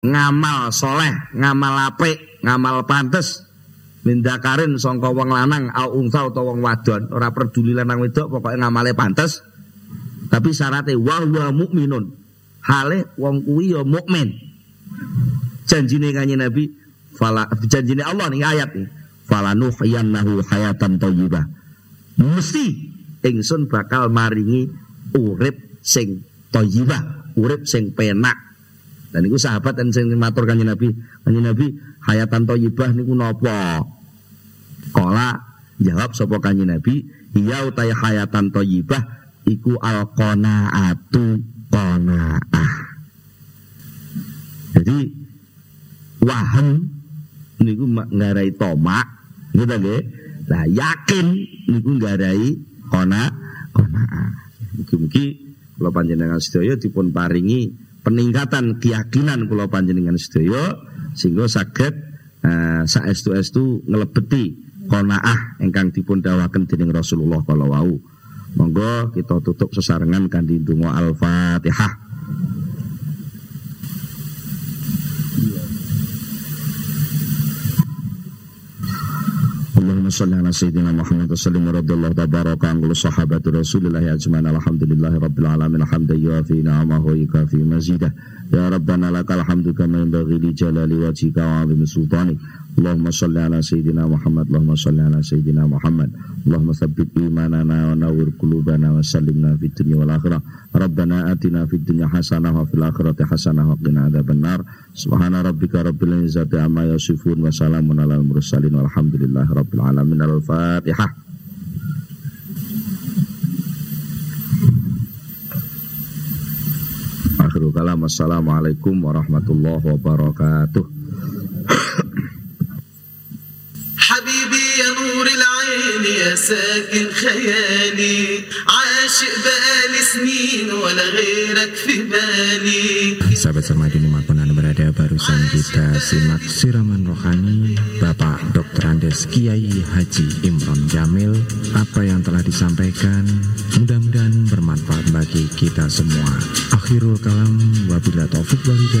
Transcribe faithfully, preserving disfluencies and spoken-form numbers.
ngamal soleh, ngamal apik, ngamal pantes, mindakarin sangka wong lanang au unsa utawa wong wadon, ora peduli lanang wedok, pokoke ngamale pantes. Tapi syaratnya wa huwa mukminun. Hale wong kuwi ya mukmin. Janjine Kanjeng Nabi, fala janjine Allah nih ayat nih. Falanuhyannahu hayatan thayyibah. Mesti ingsun bakal maringi urip sing thayyibah, urip sing penak. Dan niku sahabat dan sing matur Kanjeng Nabi, Kanjeng Nabi hayatan thayyibah niku napa? Kala jawab sapa Kanjeng Nabi, ya utai hayatan thayyibah iku al-qanaatu qanaah. Jadi waham niku ngarai tomak, gitu nggih. Lah yakin niku ngarai qana qanaah. Mugi-mugi kula panjenengan sedaya dipun paringi peningkatan keyakinan kula panjenengan sedaya sehingga saged uh, saestu-estu nglebeti qanaah ingkang dipun dawuhaken dening Rasulullah kala wau. Monggo kita tutup sesarengan kanthi donga Al-Fatihah. Allahumma shalli ala sayyidina Muhammad wa sallim radhiyallahu tabaraka an sahabati Rasulillah ajmain alhamdulillahi rabbil alamin hamdan yuafi ni'amahu wa yukafi mazidah ya rabbana lakal hamdu kama yanbaghi li jalali wajhika wa 'azimi sultanik. Allahumma shalli ala sayyidina Muhammad Allahumma shalli ala sayyidina Muhammad Allahumma tsabbit imanana wa nawwir qulubana wa sallimna fid dunya wal akhirah. Rabbana atina fid dunya hasanah wa fil akhirati hasanah wa qina adzabannar. Subhana rabbika rabbil izzati amma yasifun wa salamun alal mursalin walhamdulillahi rabbil alamin. Al-Fatihah. Akhirul kalam. Assalamualaikum warahmatullahi wabarakatuh. حبيبي يا نور العين يا ساكن خيالي عاشق بقالي سنين ولا غيرك في بالي. Sahabat Sarmadi dimanapun Anda berada, barusan kita simak siraman rohani Bapak Doktor Andes Kiai Haji Imron Jamil. Apa yang telah disampaikan mudah-mudahan bermanfaat bagi kita semua. Akhirul kalam, wabillahi taufiq wal hidayah.